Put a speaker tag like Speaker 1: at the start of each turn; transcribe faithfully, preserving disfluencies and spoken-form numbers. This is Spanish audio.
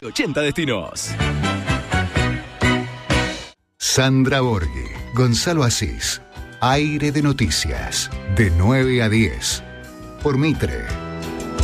Speaker 1: ochenta destinos.
Speaker 2: Sandra Borghi, Gonzalo Asís. Aire de Noticias. De nueve a diez. Por Mitre.